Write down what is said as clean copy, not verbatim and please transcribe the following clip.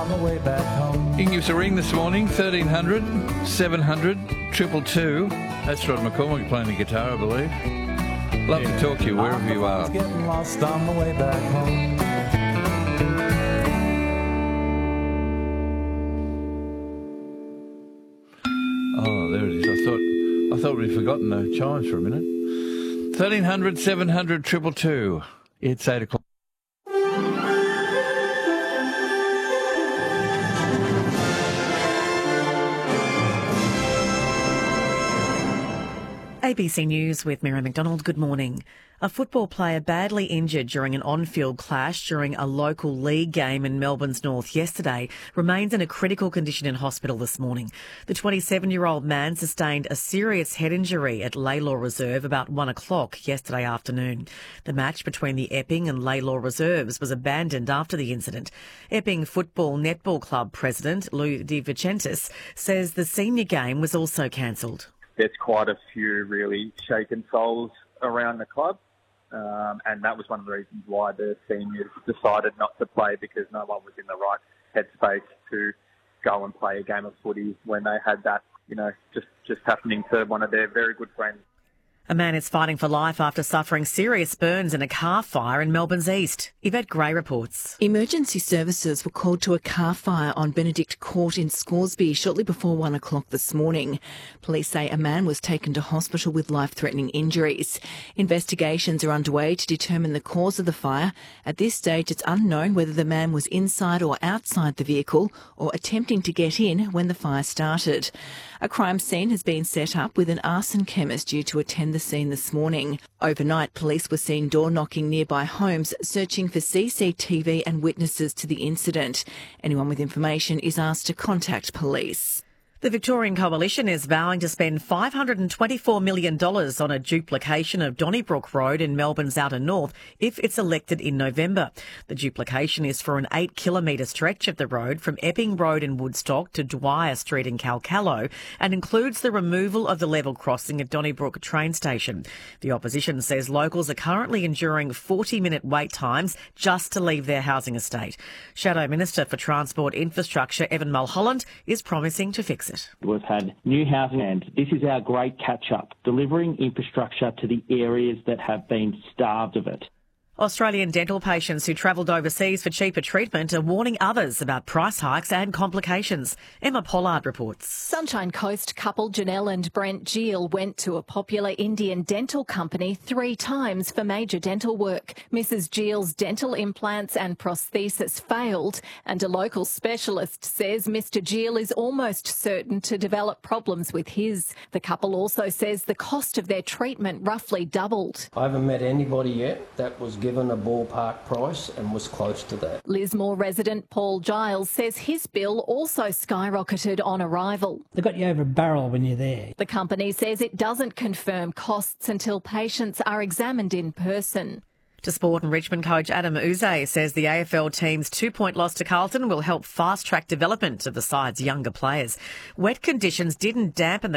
on the way back home. You can give us a ring this morning, 1300 700 222. That's Rod McCormick playing the guitar, I believe. Love to talk to you wherever you are. Getting lost on the way back home. Oh, there it is. I thought we'd forgotten the chimes for a minute. 1300 700 222. It's 8 o'clock. ABC News with Mary McDonald. Good morning. A football player badly injured during an on-field clash during a local league game in Melbourne's north yesterday remains in a critical condition in hospital this morning. The 27-year-old man sustained a serious head injury at Laylaw Reserve about 1 o'clock yesterday afternoon. The match between the Epping and Laylaw Reserves was abandoned after the incident. Epping Football Netball Club president Lou De Vicentis says the senior game was also cancelled. There's quite a few really shaken souls around the club, and that was one of the reasons why the seniors decided not to play, because no one was in the right headspace to go and play a game of footy when they had that, just happening to one of their very good friends. A man is fighting for life after suffering serious burns in a car fire in Melbourne's east. Yvette Gray reports. Emergency services were called to a car fire on Benedict Court in Scoresby shortly before 1 o'clock this morning. Police say a man was taken to hospital with life-threatening injuries. Investigations are underway to determine the cause of the fire. At this stage, it's unknown whether the man was inside or outside the vehicle or attempting to get in when the fire started. A crime scene has been set up with an arson chemist due to attend the scene this morning. Overnight, police were seen door-knocking nearby homes, searching for CCTV and witnesses to the incident. Anyone with information is asked to contact police. The Victorian Coalition is vowing to spend $524 million on a duplication of Donnybrook Road in Melbourne's outer north if it's elected in November. The duplication is for an 8-kilometre stretch of the road from Epping Road in Woodstock to Dwyer Street in Calcallo and includes the removal of the level crossing at Donnybrook train station. The opposition says locals are currently enduring 40-minute wait times just to leave their housing estate. Shadow Minister for Transport Infrastructure Evan Mulholland is promising to fix it. We've had new housing, and this is our great catch-up, delivering infrastructure to the areas that have been starved of it. Australian dental patients who travelled overseas for cheaper treatment are warning others about price hikes and complications. Emma Pollard reports. Sunshine Coast couple Janelle and Brent Geel went to a popular Indian dental company 3 times for major dental work. Mrs. Geel's dental implants and prosthesis failed, and a local specialist says Mr. Geel is almost certain to develop problems with his. The couple also says the cost of their treatment roughly doubled. I haven't met anybody yet that was given a ballpark price and was close to that. Lismore resident Paul Giles says his bill also skyrocketed on arrival. They've got you over a barrel when you're there. The company says it doesn't confirm costs until patients are examined in person. To sport, and Richmond coach Adam Uze says the AFL team's 2-point loss to Carlton will help fast-track development of the side's younger players. Wet conditions didn't dampen the